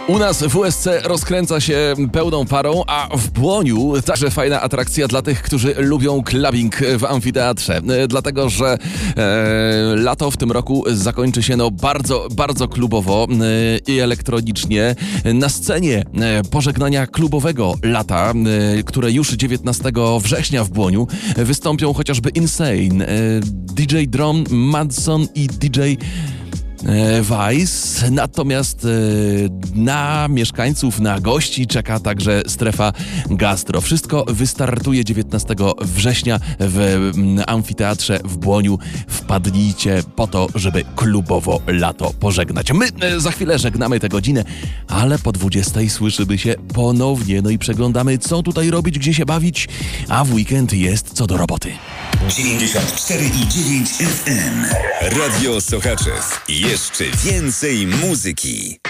U nas WSC rozkręca się pełną parą, a w Błoniu także fajna atrakcja dla tych, którzy lubią clubbing w amfiteatrze. Dlatego, że lato w tym roku zakończy się bardzo klubowo i elektronicznie. Na scenie pożegnania klubowego lata, które już 19 września w Błoniu wystąpią chociażby Insane, DJ Drum, Madson i DJ Vice, natomiast na mieszkańców, na gości czeka także strefa gastro. Wszystko wystartuje 19 września w amfiteatrze w Błoniu. Wpadnijcie po to, żeby klubowo lato pożegnać. My za chwilę żegnamy tę godzinę, ale po 20 słyszymy się ponownie, no i przeglądamy, co tutaj robić, gdzie się bawić, a w weekend jest co do roboty. 94,9 FM. Radio Sochaczew. Jeszcze więcej muzyki.